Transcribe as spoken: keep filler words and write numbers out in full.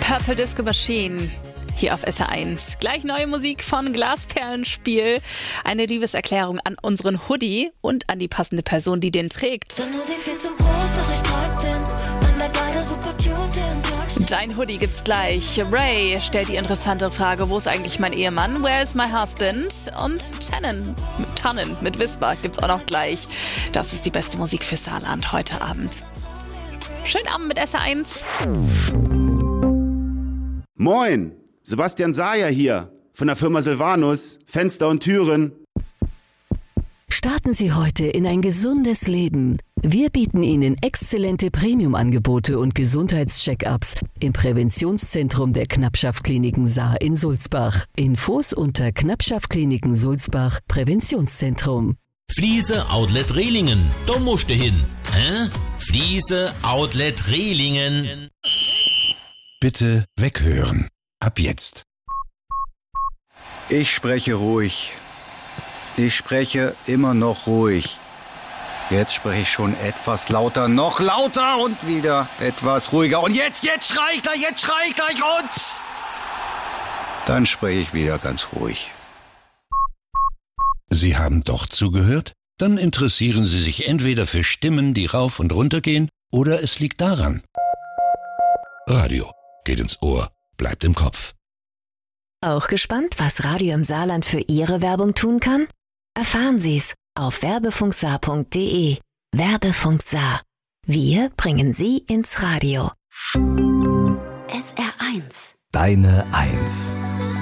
Purple Disco Machine. Hier auf S R eins. Gleich neue Musik von Glasperlenspiel. Eine Liebeserklärung an unseren Hoodie und an die passende Person, die den trägt. Dein Hoodie gibt's gleich. Ray stellt die interessante Frage, wo ist eigentlich mein Ehemann? Where is my husband? Und Tannen mit Tannen mit Whisper gibt's auch noch gleich. Das ist die beste Musik für Saarland heute Abend. Schönen Abend mit S R eins. Moin! Sebastian Sayer hier, von der Firma Silvanus, Fenster und Türen. Starten Sie heute in ein gesundes Leben. Wir bieten Ihnen exzellente Premium-Angebote und Gesundheitscheck-ups im Präventionszentrum der Knappschaft-Kliniken Saar in Sulzbach. Infos unter Knappschaft-Kliniken Sulzbach Präventionszentrum. Fliese Outlet Rehlingen, da musst du hin. Hä? Fliese Outlet Rehlingen. Bitte weghören. Ab jetzt. Ich spreche ruhig. Ich spreche immer noch ruhig. Jetzt spreche ich schon etwas lauter, noch lauter und wieder etwas ruhiger. Und jetzt, jetzt schrei ich gleich, jetzt schrei ich gleich und... Dann spreche ich wieder ganz ruhig. Sie haben doch zugehört? Dann interessieren Sie sich entweder für Stimmen, die rauf und runter gehen, oder es liegt daran. Radio geht ins Ohr, bleibt im Kopf. Auch gespannt, was Radio im Saarland für Ihre Werbung tun kann? Erfahren Sie's auf werbefunksaar punkt de. Werbefunk Saar. Wir bringen Sie ins Radio. S R eins. Deine Eins.